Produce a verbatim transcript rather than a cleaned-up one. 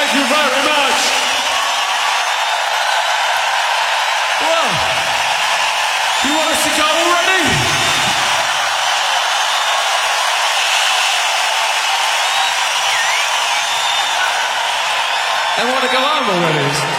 Thank you very much. Well, you want us to go already? They want to go home already.